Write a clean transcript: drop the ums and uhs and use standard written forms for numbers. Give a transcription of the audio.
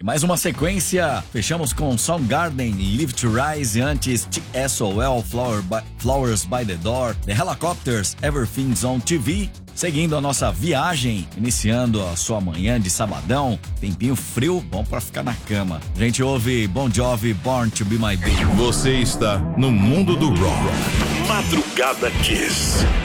Mais uma sequência, fechamos com Soundgarden, Live to Rise, e antes TSOL, Flowers by the Door, The Helicopters, Everything's on TV. Seguindo a nossa viagem, iniciando a sua manhã de sabadão, tempinho frio, bom pra ficar na cama. A gente ouve Bon Jovi, Born to Be My Baby. Você está no mundo do rock. Madrugada Kiss.